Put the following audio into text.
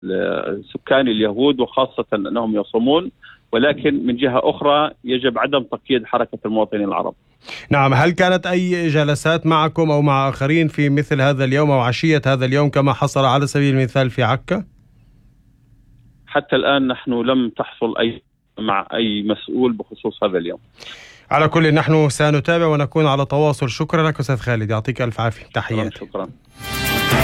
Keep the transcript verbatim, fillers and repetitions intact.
سكان اليهود، وخاصة أنهم يصومون، ولكن من جهة أخرى يجب عدم تقييد حركة المواطنين العرب. نعم، هل كانت أي جلسات معكم أو مع آخرين في مثل هذا اليوم أو عشية هذا اليوم كما حصل على سبيل المثال في عكا؟ حتى الآن نحن لم تحصل أي مع أي مسؤول بخصوص هذا اليوم. على كل نحن سنتابع ونكون على تواصل. شكرا لك أستاذ خالد، يعطيك ألف عافية. تحياتي. شكرا.